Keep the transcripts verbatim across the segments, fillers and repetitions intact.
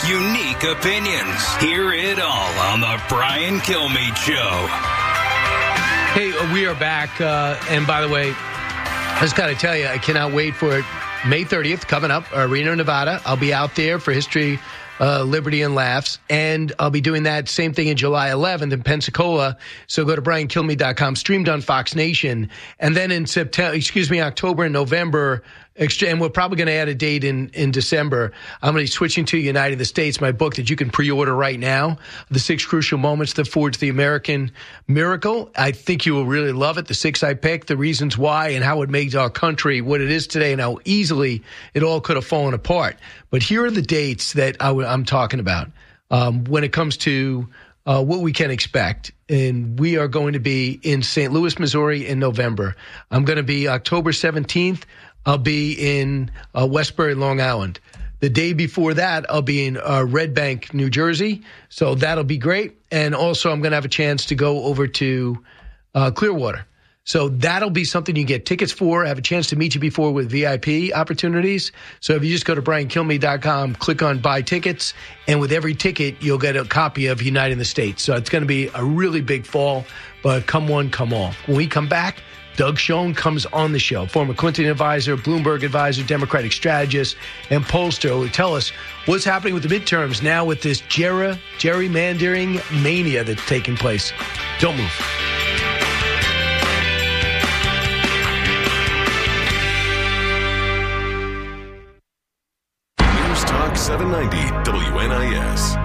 unique opinions. Hear it all on the Brian Kilmeade Show. Hey, we are back. Uh, and by the way, I just got to tell you, I cannot wait for it. May thirtieth, coming up, uh, Reno, Nevada. I'll be out there for History, uh, Liberty, and Laughs. And I'll be doing that same thing in July eleventh in Pensacola. So go to brian kilmeade dot com, streamed on Fox Nation. And then in September, excuse me, October and November, and we're probably going to add a date in, in December. I'm going to be switching to Uniting the States, my book that you can pre-order right now, The Six Crucial Moments That Forged the American Miracle. I think you will really love it. The six I picked, the reasons why, and how it made our country what it is today, and how easily it all could have fallen apart. But here are the dates that I w- I'm talking about um, when it comes to uh, what we can expect. And we are going to be in Saint Louis, Missouri in November. I'm going to be October seventeenth. I'll be in uh, Westbury, Long Island. The day before that, I'll be in uh, Red Bank, New Jersey. So that'll be great. And also, I'm going to have a chance to go over to uh, Clearwater. So that'll be something you get tickets for. I have a chance to meet you before with V I P opportunities. So if you just go to brian kilmeade dot com, click on buy tickets, and with every ticket, you'll get a copy of Uniting the States. So it's going to be a really big fall, but come one, come all. When we come back, Doug Schoen comes on the show, former Clinton advisor, Bloomberg advisor, Democratic strategist, and pollster, who will tell us what's happening with the midterms now with this gera, gerrymandering mania that's taking place. Don't move. News Talk seven ninety W N I S.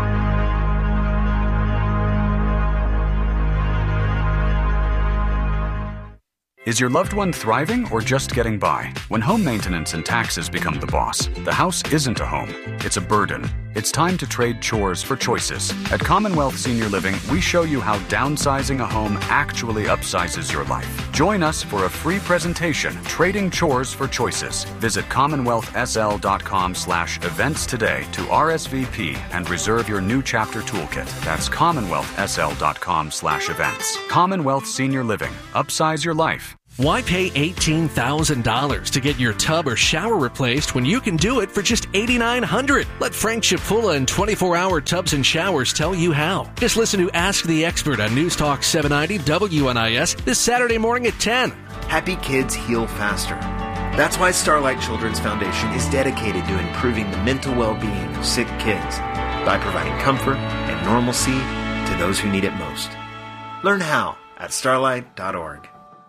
Is your loved one thriving or just getting by? When home maintenance and taxes become the boss, the house isn't a home, it's a burden. It's time to trade chores for choices. At Commonwealth Senior Living, we show you how downsizing a home actually upsizes your life. Join us for a free presentation, Trading Chores for Choices. Visit commonwealth s l dot com slash events today to R S V P and reserve your new chapter toolkit. That's commonwealth s l dot com slash events. Commonwealth Senior Living. Upsize your life. Why pay eighteen thousand dollars to get your tub or shower replaced when you can do it for just eight thousand nine hundred dollars? Let Frank Chapula and twenty-four hour Tubs and Showers tell you how. Just listen to Ask the Expert on News Talk seven ninety W N I S this Saturday morning at ten. Happy kids heal faster. That's why Starlight Children's Foundation is dedicated to improving the mental well-being of sick kids by providing comfort and normalcy to those who need it most. Learn how at starlight dot org.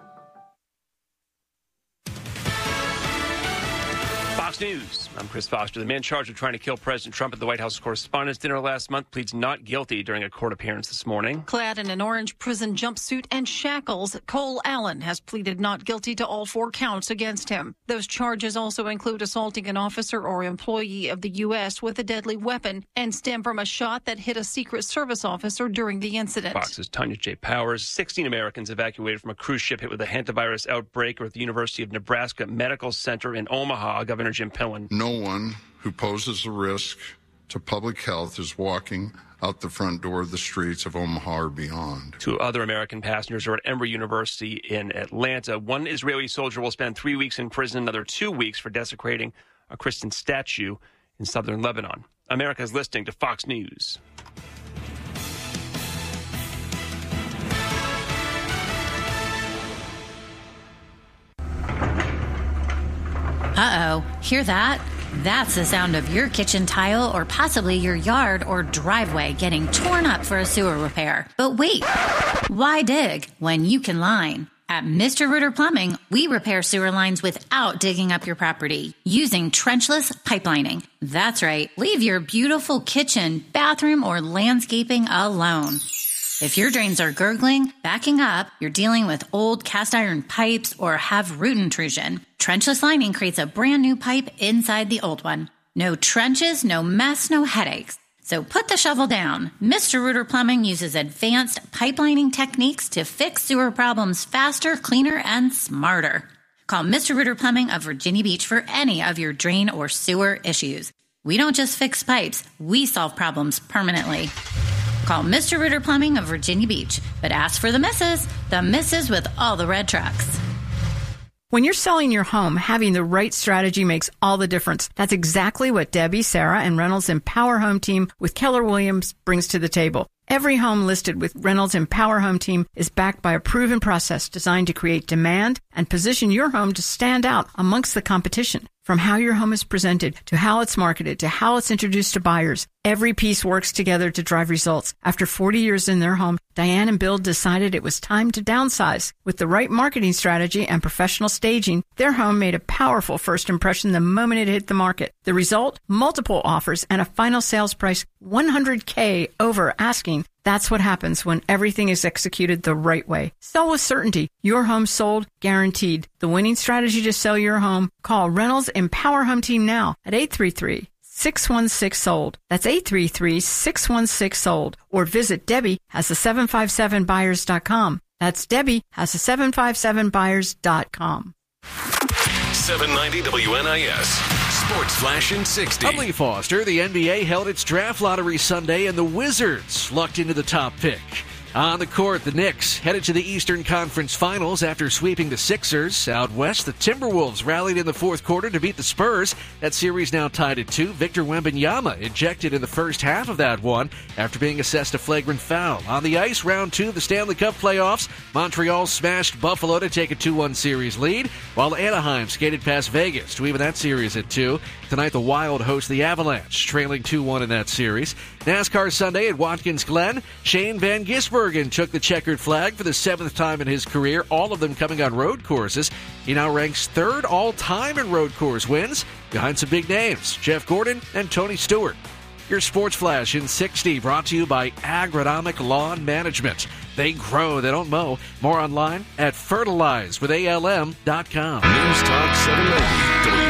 Fox News. I'm Chris Foster. The man charged with trying to kill President Trump at the White House Correspondents' Dinner last month pleads not guilty during a court appearance this morning. Clad in an orange prison jumpsuit and shackles, Cole Allen has pleaded not guilty to all four counts against him. Those charges also include assaulting an officer or employee of the U S with a deadly weapon and stem from a shot that hit a Secret Service officer during the incident. Fox's Tanya J. Powers. sixteen Americans evacuated from a cruise ship hit with a hantavirus outbreak at the University of Nebraska Medical Center in Omaha. Governor Jim Pillen. No one who poses a risk to public health is walking out the front door of the streets of Omaha or beyond. Two other American passengers are at Emory University in Atlanta. One Israeli soldier will spend three weeks in prison, another two weeks for desecrating a Christian statue in southern Lebanon. America's listening to Fox News. Uh-oh. Hear that? That's the sound of your kitchen tile or possibly your yard or driveway getting torn up for a sewer repair. But wait, why dig when you can line? At Mister Rooter Plumbing, we repair sewer lines without digging up your property using trenchless pipelining. That's right. Leave your beautiful kitchen, bathroom, or landscaping alone. If your drains are gurgling, backing up, you're dealing with old cast iron pipes, or have root intrusion, trenchless lining creates a brand new pipe inside the old one. No trenches, no mess, no headaches. So put the shovel down. Mister Rooter Plumbing uses advanced pipelining techniques to fix sewer problems faster, cleaner, and smarter. Call Mister Rooter Plumbing of Virginia Beach for any of your drain or sewer issues. We don't just fix pipes, we solve problems permanently. Call Mister Rooter Plumbing of Virginia Beach, but ask for the missus, the missus with all the red trucks. When you're selling your home, having the right strategy makes all the difference. That's exactly what Debbie, Sarah, and Reynolds Empower Home Team with Keller Williams brings to the table. Every home listed with Reynolds Empower Home Team is backed by a proven process designed to create demand and position your home to stand out amongst the competition. From how your home is presented, to how it's marketed, to how it's introduced to buyers, every piece works together to drive results. After forty years in their home, Diane and Bill decided it was time to downsize. With the right marketing strategy and professional staging, their home made a powerful first impression the moment it hit the market. The result? Multiple offers and a final sales price one hundred thousand dollars over asking. That's what happens when everything is executed the right way. Sell with certainty. Your home sold, guaranteed. The winning strategy to sell your home? Call Reynolds Empower Home Team now at eight three three, six one six, sold. That's eight three three, six one six, sold. Or visit Debbie has the seven five seven buyers dot com. That's Debbie has the seven five seven buyers dot com. seven ninety W N I S. Sports Flash in sixty. Huntley Foster, the N B A held its draft lottery Sunday, and the Wizards lucked into the top pick. On the court, the Knicks headed to the Eastern Conference Finals after sweeping the Sixers. Out west, the Timberwolves rallied in the fourth quarter to beat the Spurs. That series now tied at two. Victor Wembanyama ejected in the first half of that one after being assessed a flagrant foul. On the ice, round two of the Stanley Cup playoffs, Montreal smashed Buffalo to take a two one series lead, while Anaheim skated past Vegas to even that series at two. Tonight, the Wild host the Avalanche, trailing two one in that series. NASCAR Sunday at Watkins Glen, Shane Van Gisbergen took the checkered flag for the seventh time in his career, all of them coming on road courses. He now ranks third all-time in road course wins, behind some big names, Jeff Gordon and Tony Stewart. Your Sports Flash in sixty, brought to you by Agronomic Lawn Management. They grow, they don't mow. More online at fertilize with A L M dot com. News Talk seven ninety W